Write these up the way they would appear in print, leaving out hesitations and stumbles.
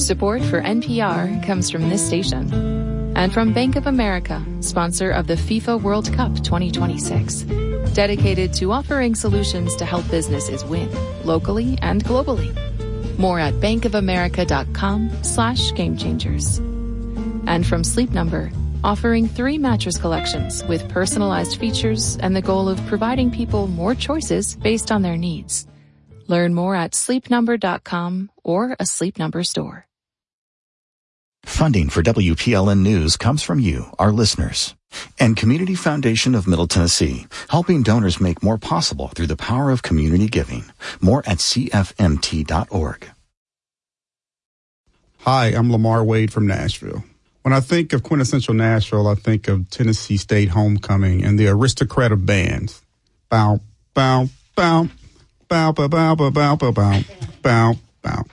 Support for NPR comes from this station and from Bank of America, sponsor of the FIFA World Cup 2026, dedicated to offering solutions to help businesses win locally and globally. More at bankofamerica.com/gamechangers. And from Sleep Number, offering 3 mattress collections with personalized features and the goal of providing people more choices based on their needs. Learn more at sleepnumber.com or a Sleep Number store. Funding for WPLN News comes from you, our listeners, and Community Foundation of Middle Tennessee, helping donors make more possible through the power of community giving. More at cfmt.org. Hi, I'm Lamar Wade from Nashville. When I think of quintessential Nashville, I think of Tennessee State Homecoming and the aristocrat of bands. Bow, bow, bow, bow, bow, bow, bow, bow, bow, bow, bow, bow.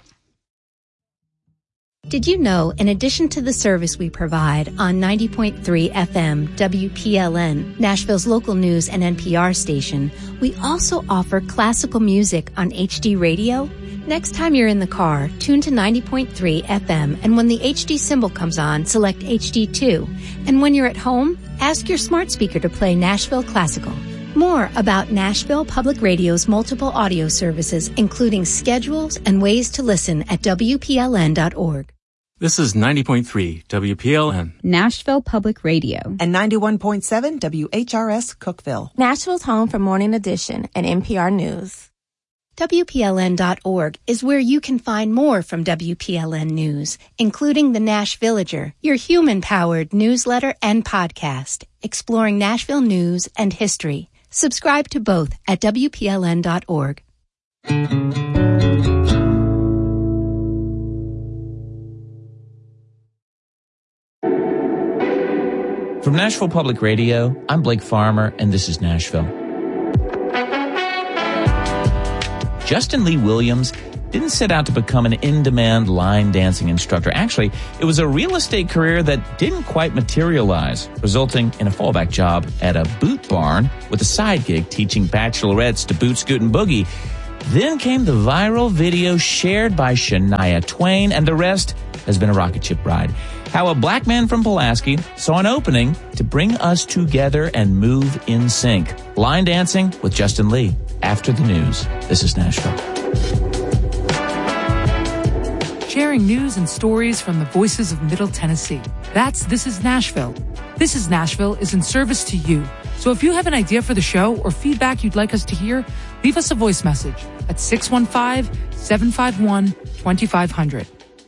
Did you know, in addition to the service we provide on 90.3 FM WPLN, Nashville's local news and NPR station, we also offer classical music on HD radio? Next time you're in the car, tune to 90.3 FM, and when the HD symbol comes on, select HD2. And when you're at home, ask your smart speaker to play Nashville Classical. More about Nashville Public Radio's multiple audio services, including schedules and ways to listen at WPLN.org. This is 90.3 WPLN. Nashville Public Radio. And 91.7 WHRS Cookeville. Nashville's home for Morning Edition and NPR News. WPLN.org is where you can find more from WPLN News, including the Nash Villager, your human-powered newsletter and podcast, exploring Nashville news and history. Subscribe to both at WPLN.org. From Nashville Public Radio, I'm Blake Farmer, and this is Nashville. Justin Lee Williams didn't set out to become an in-demand line dancing instructor. Actually, it was a real estate career that didn't quite materialize, resulting in a fallback job at a boot barn with a side gig teaching bachelorettes to boot, scoot, and boogie. Then came the viral video shared by Shania Twain, and the rest has been a rocket ship ride. How a black man from Pulaski saw an opening to bring us together and move in sync. Line dancing with Justin Lee. After the news, this is Nashville. Sharing news and stories from the voices of Middle Tennessee. That's This is Nashville. This is Nashville is in service to you. So if you have an idea for the show or feedback you'd like us to hear, leave us a voice message at 615-751-2500.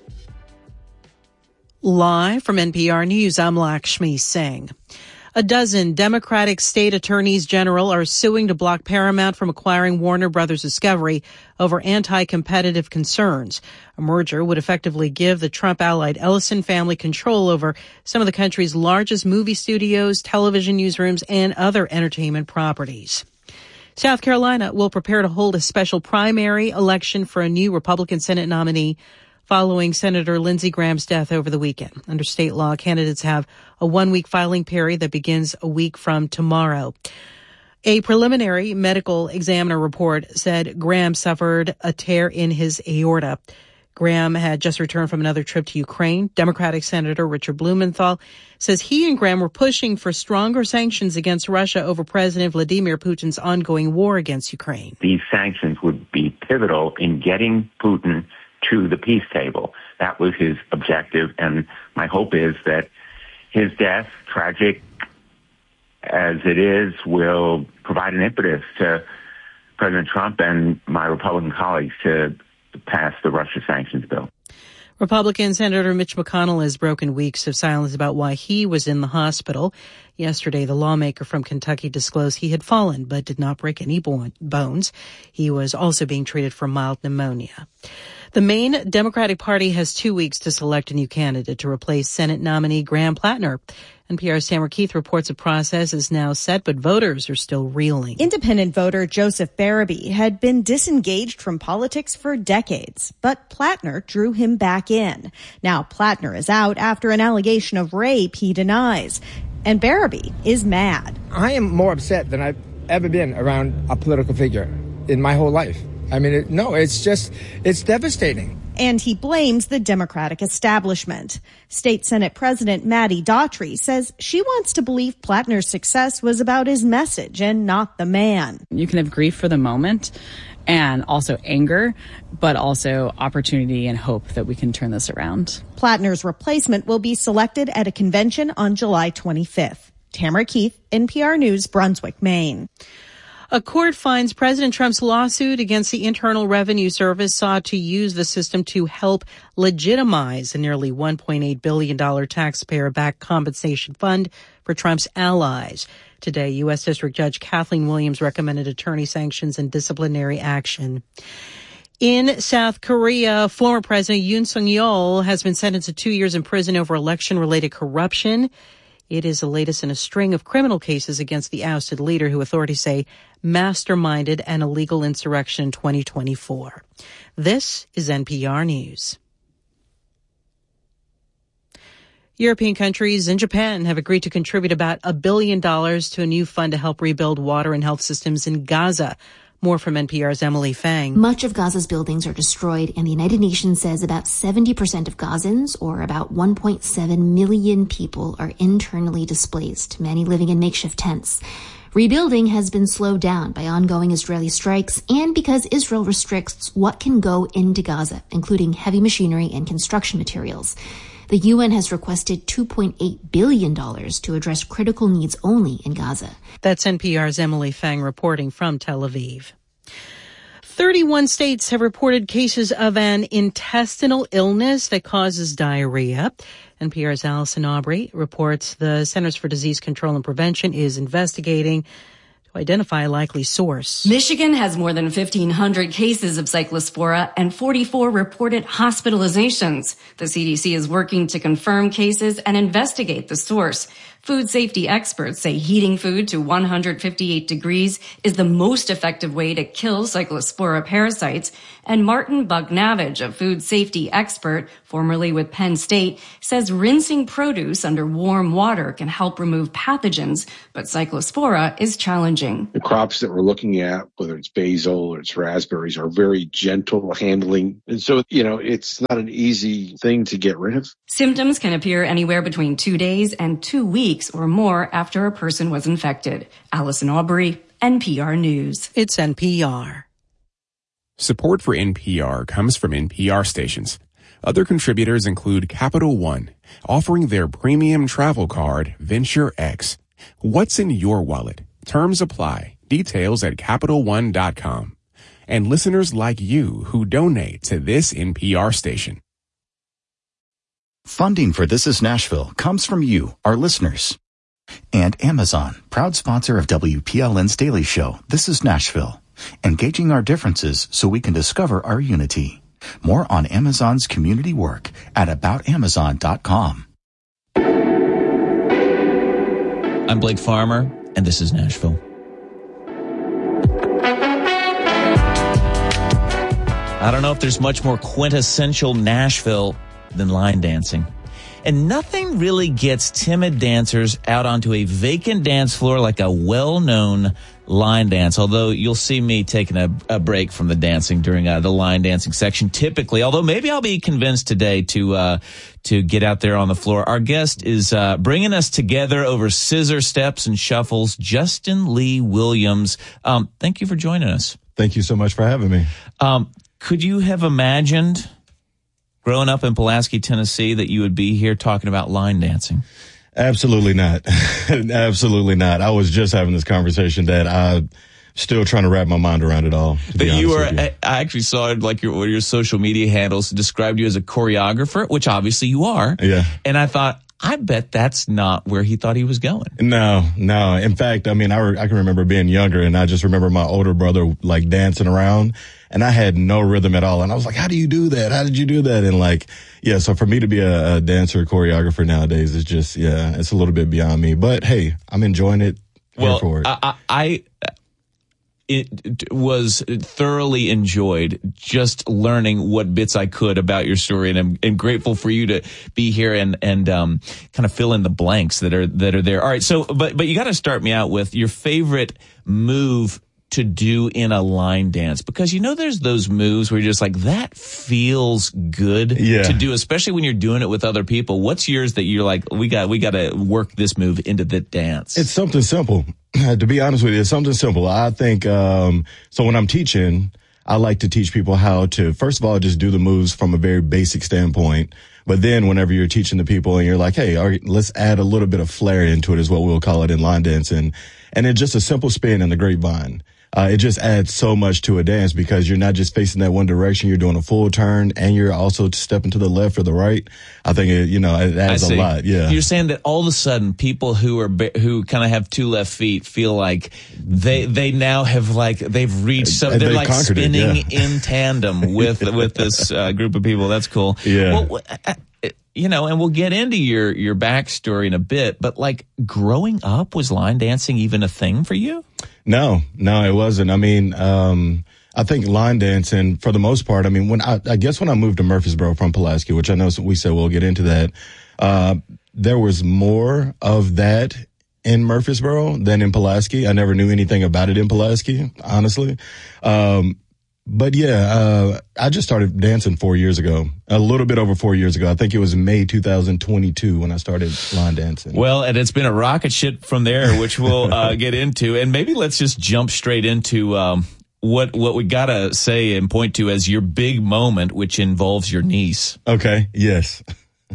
Live from NPR News, I'm Lakshmi Singh. A dozen Democratic state attorneys general are suing to block Paramount from acquiring Warner Brothers Discovery over anti-competitive concerns. A merger would effectively give the Trump-allied Ellison family control over some of the country's largest movie studios, television newsrooms, and other entertainment properties. South Carolina will prepare to hold a special primary election for a new Republican Senate nominee following Senator Lindsey Graham's death over the weekend. Under state law, candidates have a 1-week filing period that begins a week from tomorrow. A preliminary medical examiner report said Graham suffered a tear in his aorta. Graham had just returned from another trip to Ukraine. Democratic Senator Richard Blumenthal says he and Graham were pushing for stronger sanctions against Russia over President Vladimir Putin's ongoing war against Ukraine. These sanctions would be pivotal in getting Putin to the peace table. That was his objective, and my hope is that his death, tragic as it is, will provide an impetus to President Trump and my Republican colleagues to pass the Russia sanctions bill. Republican Senator Mitch McConnell has broken weeks of silence about why he was in the hospital. Yesterday, the lawmaker from Kentucky disclosed he had fallen but did not break any bones. He was also being treated for mild pneumonia. The Maine Democratic Party has 2 weeks to select a new candidate to replace Senate nominee Graham Plattner. NPR's Tamara Keith reports the process is now set, but voters are still reeling. Independent voter Joseph Barabee had been disengaged from politics for decades, but Plattner drew him back in. Now Plattner is out after an allegation of rape he denies. And Barabee is mad. I am more upset than I've ever been around a political figure in my whole life. I mean, it's devastating. and he blames the Democratic establishment. State Senate President Maddie Daughtry says she wants to believe Plattner's success was about his message and not the man. You can have grief for the moment and also anger, but also opportunity and hope that we can turn this around. Plattner's replacement will be selected at a convention on July 25th. Tamara Keith, NPR News, Brunswick, Maine. A court finds President Trump's lawsuit against the Internal Revenue Service sought to use the system to help legitimize a nearly $1.8 billion taxpayer-backed compensation fund for Trump's allies. Today, U.S. District Judge Kathleen Williams recommended attorney sanctions and disciplinary action. In South Korea, former President Yoon Suk-yeol has been sentenced to 2 years in prison over election-related corruption. It is the latest in a string of criminal cases against the ousted leader who authorities say masterminded an illegal insurrection in 2024. This is NPR News. European countries and Japan have agreed to contribute about $1 billion to a new fund to help rebuild water and health systems in Gaza. More from NPR's Emily Fang. Much of Gaza's buildings are destroyed, and the United Nations says about 70% of Gazans, or about 1.7 million people, are internally displaced, many living in makeshift tents. Rebuilding has been slowed down by ongoing Israeli strikes and because Israel restricts what can go into Gaza, including heavy machinery and construction materials. The UN has requested $2.8 billion to address critical needs only in Gaza. That's NPR's Emily Fang reporting from Tel Aviv. 31 states have reported cases of an intestinal illness that causes diarrhea. NPR's Allison Aubrey reports the Centers for Disease Control and Prevention is investigating to identify a likely source. Michigan has more than 1,500 cases of Cyclospora and 44 reported hospitalizations. The CDC is working to confirm cases and investigate the source. Food safety experts say heating food to 158 degrees is the most effective way to kill Cyclospora parasites. And Martin Bugnavage, a food safety expert, formerly with Penn State, says rinsing produce under warm water can help remove pathogens, but Cyclospora is challenging. The crops that we're looking at, whether it's basil or it's raspberries, are very gentle handling. And so, it's not an easy thing to get rid of. Symptoms can appear anywhere between 2 days and 2 weeks or more after a person was infected. Allison Aubrey, NPR News. It's NPR. Support for NPR comes from NPR stations. Other contributors include Capital One, offering their premium travel card, Venture X. What's in your wallet? Terms apply. Details at CapitalOne.com. And listeners like you who donate to this NPR station. Funding for This Is Nashville comes from you, our listeners. And Amazon, proud sponsor of WPLN's daily show, This Is Nashville. Engaging our differences so we can discover our unity. More on Amazon's community work at aboutamazon.com. I'm Blake Farmer, and this is Nashville. I don't know if there's much more quintessential Nashville than line dancing. And nothing really gets timid dancers out onto a vacant dance floor like a well-known line dance, although you'll see me taking a break from the dancing during the line dancing section typically, although maybe I'll be convinced today to get out there on the floor. Our guest is bringing us together over scissor steps and shuffles, Justin Lee Williams. Thank you for joining us. Thank you so much for having me. Could you have imagined growing up in Pulaski, Tennessee, that you would be here talking about line dancing? Absolutely not. Absolutely not. I was just having this conversation that I'm still trying to wrap my mind around it all. But you were, I actually saw like one of your social media handles described you as a choreographer, which obviously you are. Yeah. And I thought, I bet that's not where he thought he was going. No. In fact, I can remember being younger, and I just remember my older brother like dancing around, and I had no rhythm at all. And I was like, how do you do that? How did you do that? And so for me to be a dancer, choreographer nowadays is just, it's a little bit beyond me. But hey, I'm enjoying it. Well, for it. It was thoroughly enjoyed just learning what bits I could about your story, and I'm grateful for you to be here and kind of fill in the blanks that are there. All right, so but you got to start me out with your favorite move to do in a line dance? Because there's those moves where you're just like, that feels good to do, especially when you're doing it with other people. What's yours that you're like, we got to work this move into the dance? It's something simple. To be honest with you, it's something simple. I think, so when I'm teaching, I like to teach people how to, first of all, just do the moves from a very basic standpoint. But then whenever you're teaching the people and you're like, hey, all right, let's add a little bit of flair into it is what we'll call it in line dancing. And it's just a simple spin in the grapevine. It just adds so much to a dance because you're not just facing that one direction. You're doing a full turn and you're also stepping to the left or the right. I think it adds a lot. Yeah. You're saying that all of a sudden people who kind of have two left feet feel like they now have they've reached they're like spinning in tandem with this group of people. That's cool. Yeah. Well, and we'll get into your backstory in a bit, but growing up, was line dancing even a thing for you? No, it wasn't. I mean, I think line dancing, for the most part, I mean, when I moved to Murfreesboro from Pulaski, which I know we said we'll get into that, there was more of that in Murfreesboro than in Pulaski. I never knew anything about it in Pulaski, honestly. But yeah, I just started dancing 4 years ago, a little bit over 4 years ago. I think it was May 2022 when I started line dancing. Well, and it's been a rocket ship from there, which we'll get into. And maybe let's just jump straight into what we gotta say and point to as your big moment, which involves your niece. Okay. Yes.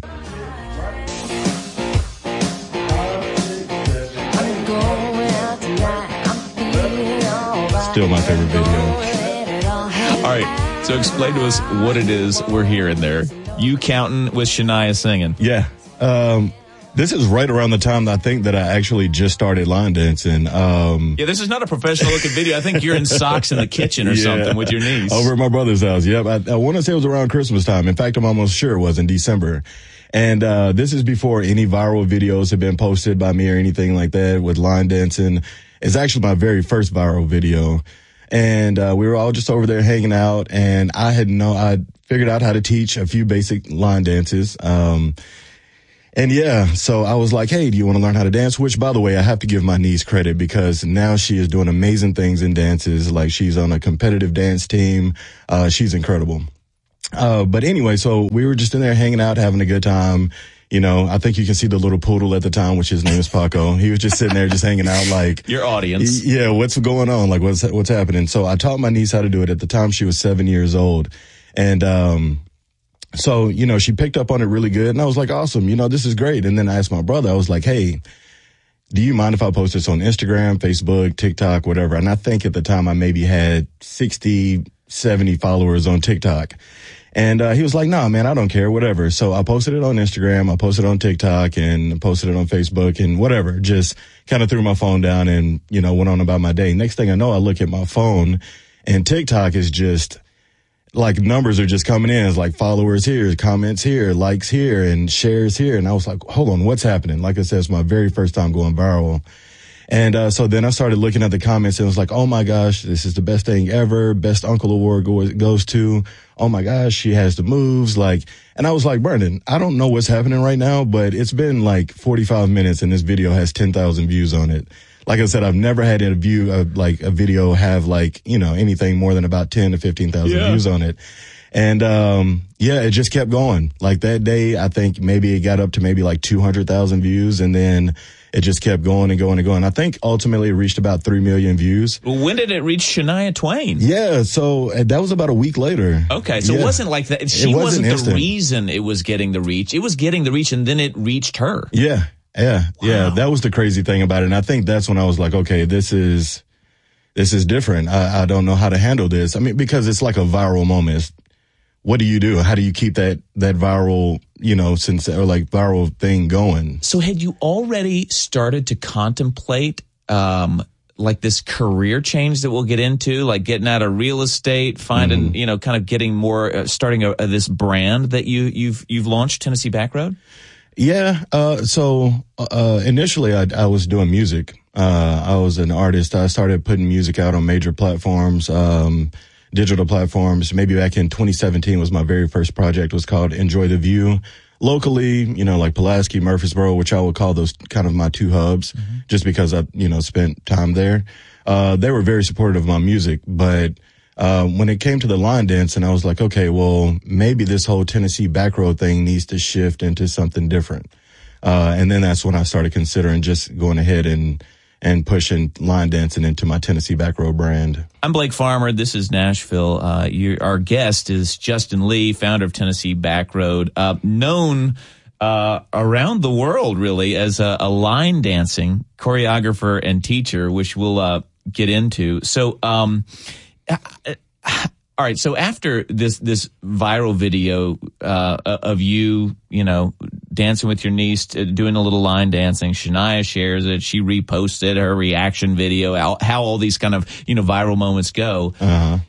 Still my favorite video. All right, so explain to us what it is we're hearing there. You counting with Shania singing. Yeah. This is right around the time I think that I actually just started line dancing. Yeah, this is not a professional looking video. I think you're in socks in the kitchen or something with your niece. Over at my brother's house. Yep. I want to say it was around Christmas time. In fact, I'm almost sure it was in December. And this is before any viral videos have been posted by me or anything like that with line dancing. It's actually my very first viral video. And we were all just over there hanging out, and I figured out how to teach a few basic line dances. And yeah, so I was like, hey, do you want to learn how to dance? Which, by the way, I have to give my niece credit because now she is doing amazing things in dances. Like, she's on a competitive dance team. She's incredible. But anyway, so we were just in there hanging out, having a good time. I think you can see the little poodle at the time, which his name is Paco. He was just sitting there just hanging out like... Your audience. Yeah, what's going on? Like, what's happening? So I taught my niece how to do it. At the time, she was 7 years old. And so, she picked up on it really good. And I was like, awesome, this is great. And then I asked my brother, I was like, hey, do you mind if I post this on Instagram, Facebook, TikTok, whatever? And I think at the time I maybe had 60, 70 followers on TikTok. And he was like, nah, man, I don't care, whatever. So I posted it on Instagram, I posted it on TikTok, and posted it on Facebook and whatever. Just kind of threw my phone down and, went on about my day. Next thing I know, I look at my phone and TikTok is just like numbers are just coming in. It's like followers here, comments here, likes here, and shares here. And I was like, hold on, what's happening? Like I said, it's my very first time going viral. And so then I started looking at the comments and it was like, oh my gosh, this is the best thing ever. Best Uncle Award goes to, oh my gosh, she has the moves. And I was like, Brandon, I don't know what's happening right now, but it's been like 45 minutes and this video has 10,000 views on it. Like I said, I've never had a video have anything more than about 10 to 15,000 views on it. And, it just kept going. Like that day, I think maybe it got up to maybe like 200,000 views and then it just kept going and going and going. I think ultimately it reached about 3 million views. Well, when did it reach Shania Twain? Yeah, so that was about a week later. Okay, so it wasn't like that. She wasn't the reason it was getting the reach. It was getting the reach and then it reached her. Yeah. Yeah. That was the crazy thing about it. And I think that's when I was like, okay, this is different. I don't know how to handle this. I mean, because it's like a viral moment. What do you do? How do you keep that viral, viral thing going? So had you already started to contemplate, this career change that we'll get into, like getting out of real estate, finding, kind of getting more, starting this brand that you've launched, Tennessee Backroad? Yeah. So initially I was doing music. I was an artist. I started putting music out on major platforms, digital platforms. Maybe back in 2017 was my very first project. It was called Enjoy the View. Locally, like Pulaski, Murfreesboro, which I would call those kind of my two hubs, just because I, spent time there. they were very supportive of my music. But when it came to the line dancing, I was like, okay, well, maybe this whole Tennessee back row thing needs to shift into something different. And then that's when I started considering just going ahead and pushing line dancing into my Tennessee back row brand. I'm Blake Farmer. This is Nashville. Our guest is Justin Lee, founder of Tennessee Back Road, known around the world, really, as a line dancing choreographer and teacher, which we'll get into. So, all right. So after this viral video of you dancing with your niece, doing a little line dancing, Shania shares it. She reposted her reaction video. How all these kind of viral moments go. Uh-huh.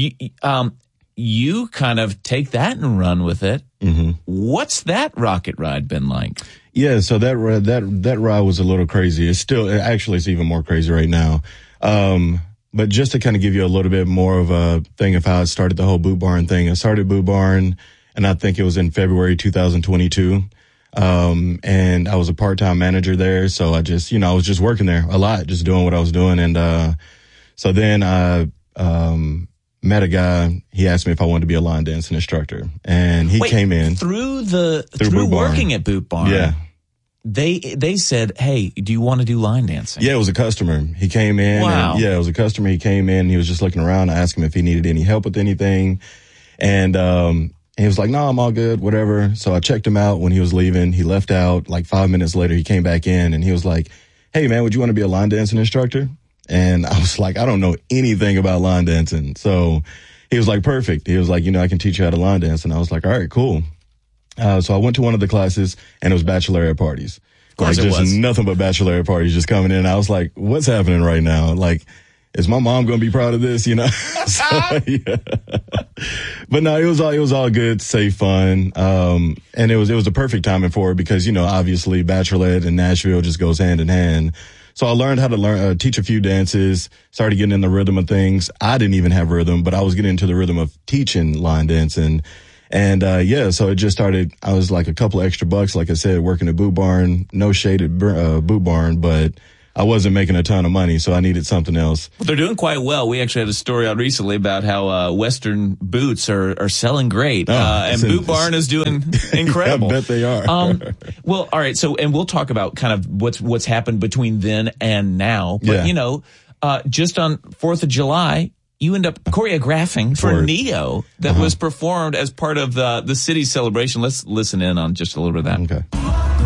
You kind of take that and run with it. Mm-hmm. What's that rocket ride been like? Yeah, so that ride was a little crazy. It's even more crazy right now. But just to kind of give you a little bit more of a thing of how I started the whole Boot Barn thing. I started Boot Barn, and I think it was in February 2022. And I was a part-time manager there. So I just, I was just working there a lot, just doing what I was doing. And, so then I, met a guy. He asked me if I wanted to be a line dancing instructor, and he came in through working at Boot Barn. Yeah. They said, hey, do you want to do line dancing? Yeah, it was a customer. He came in. Wow. It was a customer. He came in. He was just looking around. I asked him if he needed any help with anything. And, he was like, no, I'm all good, whatever. So I checked him out when he was leaving. He left out. Like 5 minutes later, he came back in and he was like, hey, man, would you want to be a line dancing instructor? And I was like, I don't know anything about line dancing. So he was like, perfect. He was like, I can teach you how to line dance. And I was like, all right, cool. So I went to one of the classes, and it was bachelorette parties. Of course like, it was. Just nothing but bachelorette parties just coming in. I was like, what's happening right now? Like, is my mom going to be proud of this? So, yeah. But no, it was all good, safe, fun. And it was the perfect timing for it because, obviously bachelorette and Nashville just goes hand in hand. So I learned how to teach a few dances, started getting in the rhythm of things. I didn't even have rhythm, but I was getting into the rhythm of teaching line dancing. And, so it just started. I was like a couple of extra bucks, like I said, working at Boot Barn, no shade at Boot Barn, but I wasn't making a ton of money, so I needed something else. Well, they're doing quite well. We actually had a story out recently about how Western boots are selling great, and Boot Barn is doing incredible. I bet they are. Well, all right. So, and we'll talk about kind of what's happened between then and now. But just on 4th of July, you end up choreographing for Neo that was performed as part of the city's celebration. Let's listen in on just a little bit of that. Okay.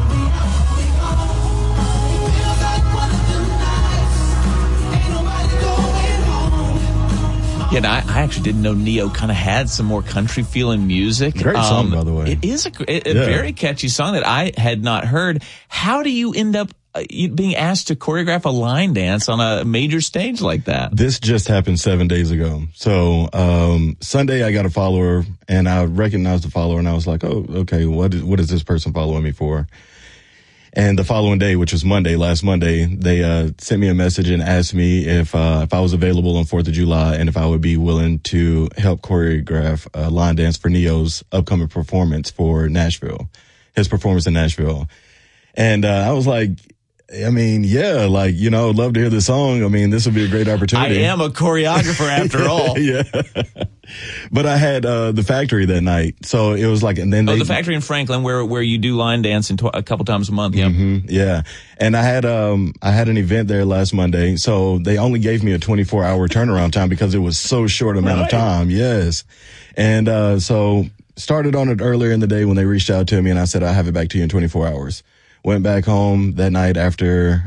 Yeah, I actually didn't know Neo kind of had some more country feeling music. Great song, by the way. It is a very catchy song that I had not heard. How do you end up being asked to choreograph a line dance on a major stage like that? This just happened 7 days ago. So Sunday I got a follower, and I recognized the follower, and I was like, oh, okay, what is this person following me for? And the following day, which was last Monday, they sent me a message and asked me if I was available on 4th of July and if I would be willing to help choreograph a line dance for Neo's upcoming performance for Nashville, his performance in Nashville. And I was like, I mean, yeah, like, I'd love to hear the song. I mean, this would be a great opportunity. I am a choreographer after all. Yeah. But I had the factory that night. So it was like, and then the factory in Franklin where you do line dancing a couple times a month. Yeah. Mm-hmm, yeah. And I had an event there last Monday. So they only gave me a 24-hour turnaround time because it was so short amount of time. Yes. And so started on it earlier in the day when they reached out to me, and I said, I'll have it back to you in 24 hours. Went back home that night after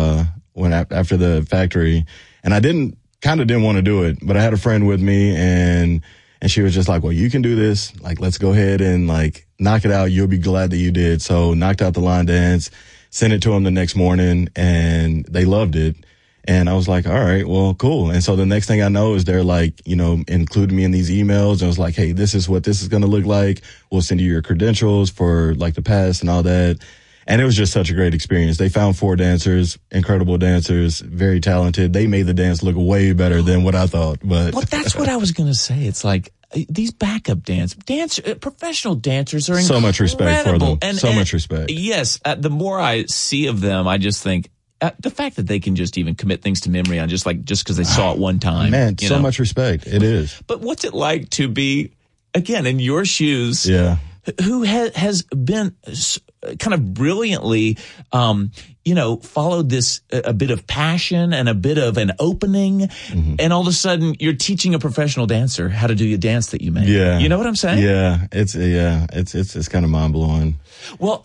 the factory, and I didn't want to do it, but I had a friend with me, and she was just like, well, you can do this. Like, let's go ahead and like knock it out. You'll be glad that you did. So knocked out the line dance, sent it to them the next morning, and they loved it. And I was like, all right, well, cool. And so the next thing I know is they're like, including me in these emails. And I was like, hey, this is what this is going to look like. We'll send you your credentials for like the past and all that. And it was just such a great experience. They found 4 dancers, incredible dancers, very talented. They made the dance look way better than what I thought. But that's what I was going to say. It's like these backup professional dancers are incredible. So much respect for them. So much respect. Yes. The more I see of them, I just think the fact that they can just even commit things to memory on just because they saw it one time. Man, so much respect. It is. But what's it like to be, again, in your shoes? Yeah. Who has been kind of brilliantly, followed this a bit of passion and a bit of an opening, and all of a sudden you're teaching a professional dancer how to do a dance that you made. Yeah, you know what I'm saying? Yeah, it's kind of mind blowing. Well,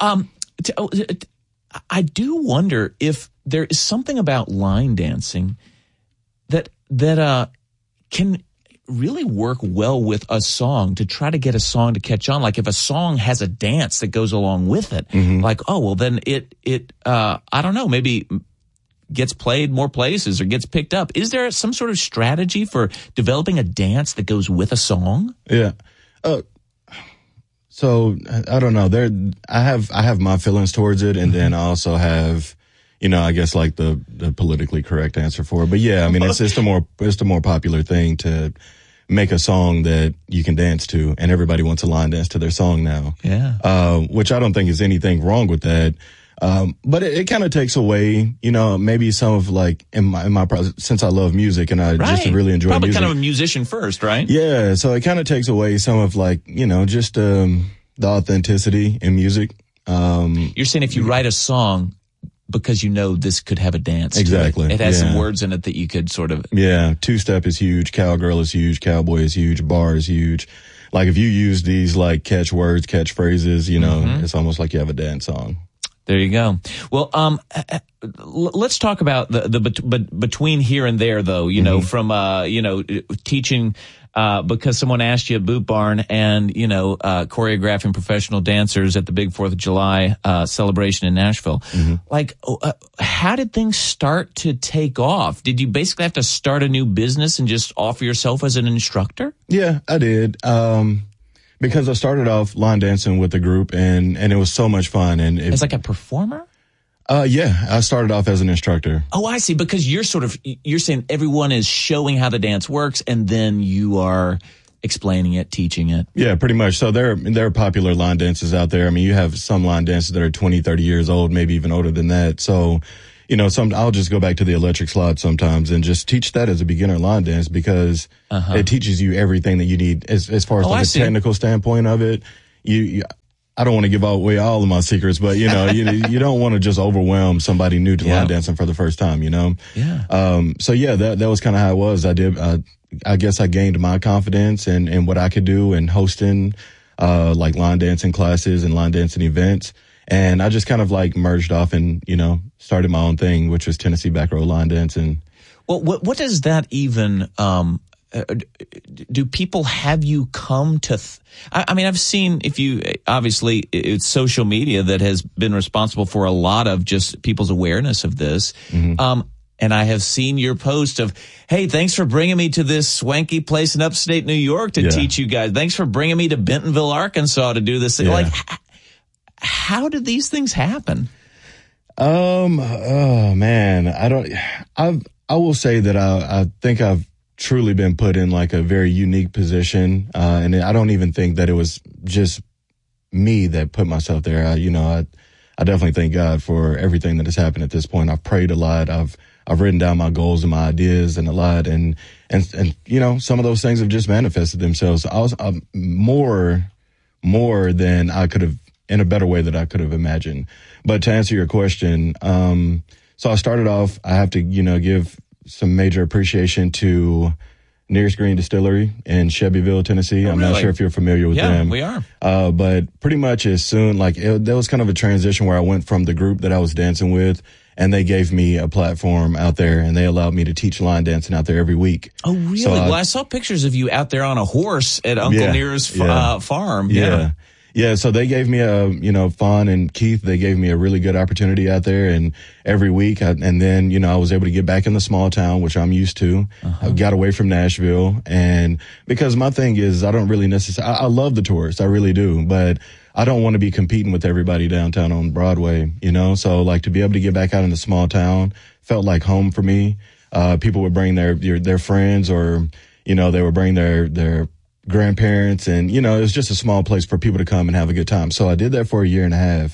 I do wonder if there is something about line dancing that can really work well with a song to try to get a song to catch on. Like if a song has a dance that goes along with it, like, oh, well then it I don't know, maybe gets played more places or gets picked up. Is there some sort of strategy for developing a dance that goes with a song? Yeah. So I don't know. I have my feelings towards it, and then I also have, I guess like the politically correct answer for it. But yeah, I mean, it's the more popular thing to make a song that you can dance to, and everybody wants a line dance to their song now. Yeah. Which I don't think is anything wrong with that. But it kind of takes away, maybe some of like in my since I love music and I just really enjoy probably music. Kind of a musician first, right? Yeah. So it kind of takes away some of like, just the authenticity in music. You're saying if you write a song because this could have a dance. Exactly. It has some words in it that you could sort of. Yeah. Two-step is huge. Cowgirl is huge. Cowboy is huge. Bar is huge. Like if you use these like catchwords, catchphrases, it's almost like you have a dance song. There you go. Well, let's talk about the between here and there, though. From teaching because someone asked you at Boot Barn, and choreographing professional dancers at the big 4th of July celebration in Nashville. Like, how did things start to take off? Did you basically have to start a new business and just offer yourself as an instructor? Yeah, I did. Because I started off line dancing with the group, and it was so much fun. And it's like a performer? Yeah, I started off as an instructor. Oh, I see. Because you're saying everyone is showing how the dance works, and then you are explaining it, teaching it. Yeah, pretty much. So there are popular line dances out there. I mean, you have some line dances that are 20, 30 years old, maybe even older than that. So, I'll just go back to the electric slide sometimes and just teach that as a beginner line dance because it teaches you everything that you need as far as like a technical standpoint of it. I don't want to give away all of my secrets, but you don't want to just overwhelm somebody new to line dancing for the first time, Yeah. So yeah, that was kind of how it was. I guess I gained my confidence in what I could do in hosting, like line dancing classes and line dancing events. And I just kind of like merged off and, started my own thing, which was Tennessee Back Row Line Dancing. Well, what does that even, do people have you come to, I mean, I've seen obviously it's social media that has been responsible for a lot of just people's awareness of this. And I have seen your post of, hey, thanks for bringing me to this swanky place in upstate New York to teach you guys. Thanks for bringing me to Bentonville, Arkansas to do this thing. Like, how did these things happen? Oh man, I will say that I think I've truly been put in like a very unique position. And I don't even think that it was just me that put myself there. I definitely thank God for everything that has happened at this point. I've prayed a lot. I've written down my goals and my ideas and a lot. And some of those things have just manifested themselves. I was more than I could have, in a better way that I could have imagined. But to answer your question, so I started off, I have to, give some major appreciation to Nearest Green Distillery in Shelbyville, Tennessee. I'm not sure if you're familiar with them. Yeah, we are. But pretty much as soon, there was kind of a transition where I went from the group that I was dancing with, and they gave me a platform out there, and they allowed me to teach line dancing out there every week. Oh, really? So I saw pictures of you out there on a horse at Uncle Near's farm. Yeah, so they gave me Fawn and Keith, they gave me a really good opportunity out there, and every week, and then, I was able to get back in the small town, which I'm used to. I got away from Nashville, and because my thing is, I don't really necessarily, I love the tourists, I really do, but I don't want to be competing with everybody downtown on Broadway, so like to be able to get back out in the small town felt like home for me. People would bring their friends, or, they would bring their grandparents, and it was just a small place for people to come and have a good time. So I did that for a year and a half,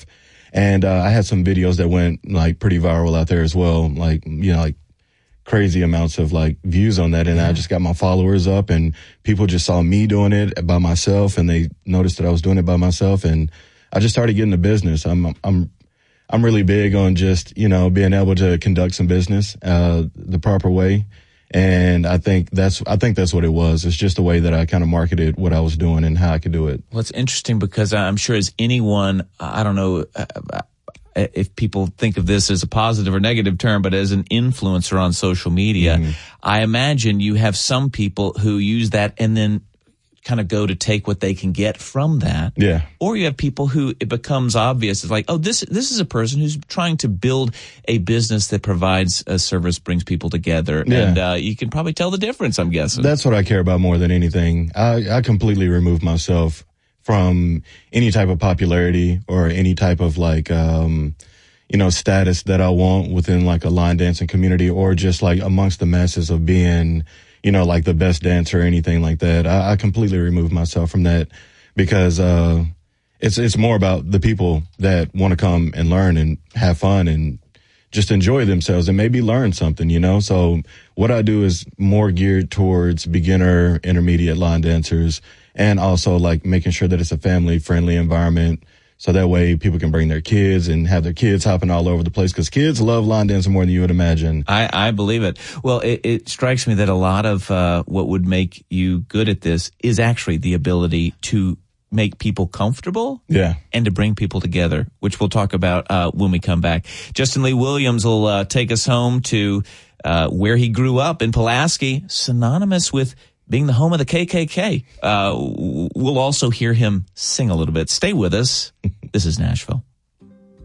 And I had some videos that went like pretty viral out there as well, like, you know, like crazy amounts of like views on that. And I just got my followers up, and people just saw me doing it by myself, and they noticed that I was doing it by myself, and I just started getting the business. I'm really big on just, you know, being able to conduct some business the proper way. And I think that's what it was. It's just the way that I kind of marketed what I was doing and how I could do it. Well, it's interesting because I'm sure as anyone, I don't know if people think of this as a positive or negative term, but as an influencer on social media, I imagine you have some people who use that and then kind of go to take what they can get from that. Yeah. Or you have people who it becomes obvious. It's like, oh, this is a person who's trying to build a business that provides a service, brings people together. Yeah. And you can probably tell the difference, I'm guessing. That's what I care about more than anything. I completely remove myself from any type of popularity or any type of like, you know, status that I want within like a line dancing community, or just like amongst the masses of being, you know, like the best dancer or anything like that. I completely remove myself from that because it's more about the people that want to come and learn and have fun and just enjoy themselves and maybe learn something, you know. So what I do is more geared towards beginner, intermediate line dancers, and also like making sure that it's a family friendly environment. So that way people can bring their kids and have their kids hopping all over the place, because kids love line dancing more than you would imagine. I believe it. Well, it strikes me that a lot of what would make you good at this is actually the ability to make people comfortable, and to bring people together, which we'll talk about when we come back. Justin Lee Williams will take us home to where he grew up in Pulaski, synonymous with being the home of the KKK. We'll also hear him sing a little bit. Stay with us. This is Nashville.